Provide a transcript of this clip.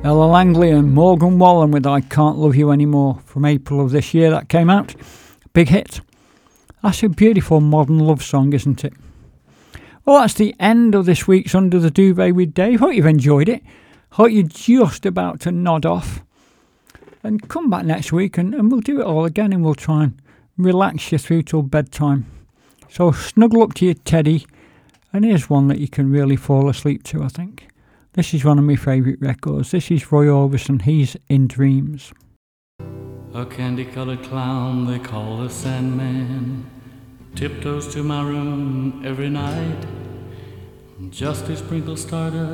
Ella Langley and Morgan Wallen with I Can't Love You Anymore from April of this year. That came out. Big hit. That's a beautiful modern love song, isn't it? Well, that's the end of this week's Under the Duvet with Dave. Hope you've enjoyed it. Hope you're just about to nod off. And come back next week and we'll do it all again and we'll try and relax you through till bedtime. So snuggle up to your teddy, and here's one that you can really fall asleep to, I think. This is one of my favourite records. This is Roy Orbison. He's In Dreams. A candy-colored clown they call the Sandman tiptoes to my room every night just to sprinkle stardust